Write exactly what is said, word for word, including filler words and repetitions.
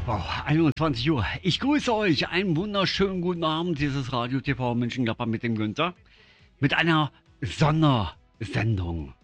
Wow, einundzwanzig Uhr. Ich grüße euch. Einen wunderschönen guten Abend. Dieses Radio T V Mönchengladbach mit dem Günther. Mit einer Sondersendung.